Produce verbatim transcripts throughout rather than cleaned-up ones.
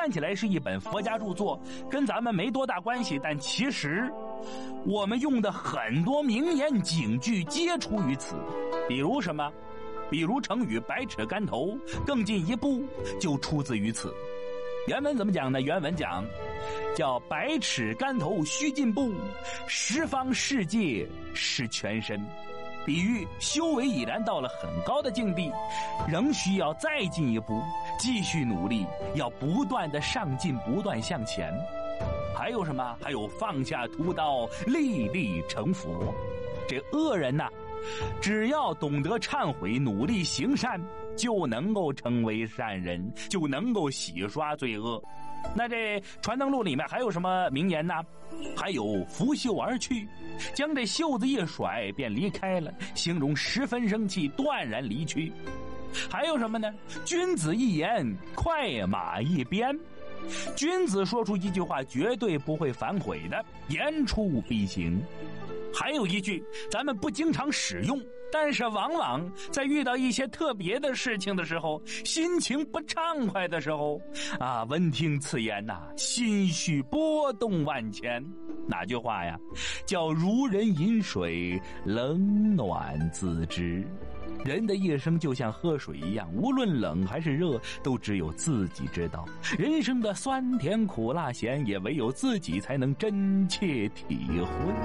看起来是一本佛家著作，跟咱们没多大关系，但其实我们用的很多名言警句皆出于此。比如什么？比如成语百尺竿头，更进一步就出自于此。原文怎么讲呢？原文讲叫百尺竿头须进步，十方世界是全身。比喻修为已然到了很高的境地，仍需要再进一步，继续努力，要不断的上进，不断向前。还有什么？还有放下屠刀，立地成佛。这恶人呐、啊，只要懂得忏悔，努力行善，就能够成为善人，就能够洗刷罪恶。那这传灯录里面还有什么名言呢？还有拂袖而去，将这袖子一甩便离开了，形容十分生气，断然离去。还有什么呢？君子一言，快马一鞭。君子说出一句话绝对不会反悔的，言出必行。还有一句咱们不经常使用，但是往往在遇到一些特别的事情的时候，心情不畅快的时候啊，闻听此言呐、啊，心绪波动万千。哪句话呀？叫如人饮水，冷暖自知。人的一生就像喝水一样，无论冷还是热，都只有自己知道。人生的酸甜苦辣咸，也唯有自己才能真切体会。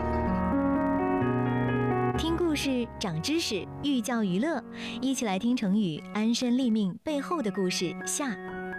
听故事长知识，寓教于乐，一起来听成语安身立命背后的故事下。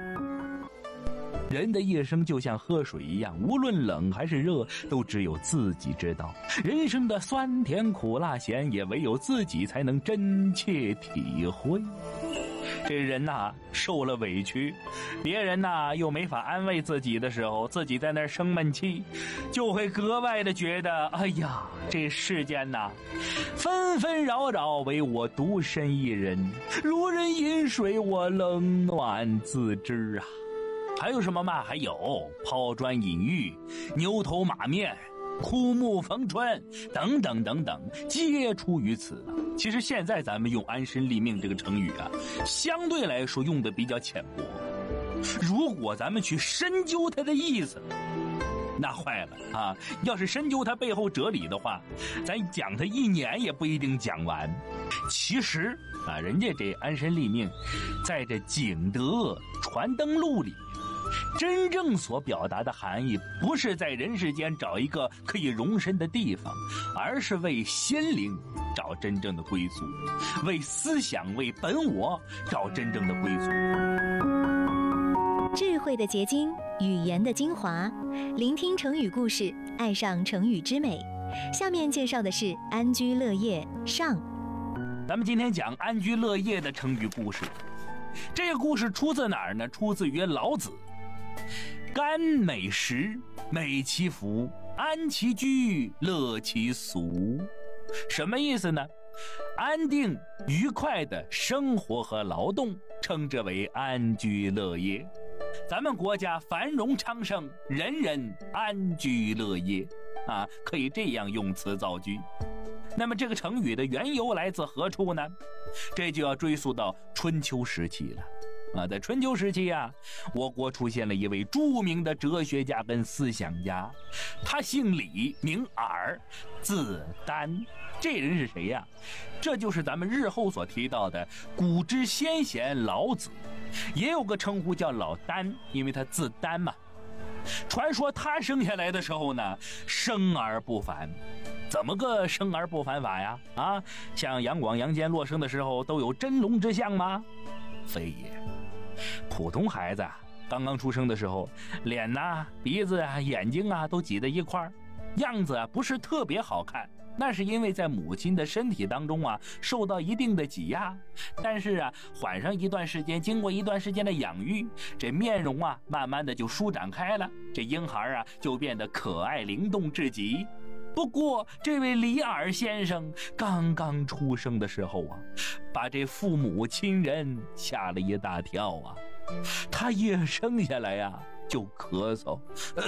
人的一生就像喝水一样，无论冷还是热，都只有自己知道。人生的酸甜苦辣咸，也唯有自己才能真切体会。这人呐、啊，受了委屈，别人呐、啊、又没法安慰自己的时候，自己在那儿生闷气，就会格外的觉得，哎呀，这世间呐、啊，纷纷扰扰，唯我独身一人，如人饮水，我冷暖自知啊。还有什么嘛？还有抛砖引玉、牛头马面、枯木逢春等等等等，皆出于此。其实现在咱们用安身立命这个成语啊，相对来说用的比较浅薄。如果咱们去深究它的意思，那坏了啊！要是深究它背后哲理的话，咱讲它一年也不一定讲完。其实啊，人家这安身立命，在这景德传灯录里，真正所表达的含义，不是在人世间找一个可以容身的地方，而是为心灵找真正的归宿，为思想、为本我找真正的归宿。 智慧的结晶，语言的精华，聆听成语故事，爱上成语之美。下面介绍的是安居乐业上。 咱们今天讲安居乐业的成语故事。这个故事出自哪儿呢？出自于老子。甘美食，美其服，安其居，乐其俗。什么意思呢？安定愉快的生活和劳动，称之为安居乐业。咱们国家繁荣昌盛，人人安居乐业啊，可以这样用词造句。那么这个成语的缘由来自何处呢？这就要追溯到春秋时期了啊，在春秋时期啊，我国出现了一位著名的哲学家跟思想家，他姓李，名耳，字丹。这人是谁呀？这就是咱们日后所提到的古之先贤老子，也有个称呼叫老丹，因为他字丹嘛。传说他生下来的时候呢，生而不凡。怎么个生而不凡法呀？啊，像杨广、杨坚落生的时候都有真龙之相吗？非也。普通孩子啊，刚刚出生的时候，脸呐、啊、鼻子啊、眼睛啊都挤在一块儿，样子啊不是特别好看。那是因为在母亲的身体当中啊受到一定的挤压，但是啊缓上一段时间，经过一段时间的养育，这面容啊慢慢的就舒展开了，这婴孩啊就变得可爱灵动至极。不过这位李耳先生刚刚出生的时候啊，把这父母亲人吓了一大跳啊，他一生下来呀、啊、就咳嗽，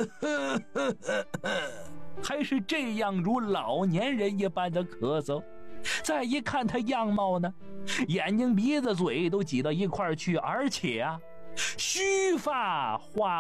还是这样如老年人一般的咳嗽。再一看他样貌呢，眼睛鼻子嘴都挤到一块儿去，而且啊须发花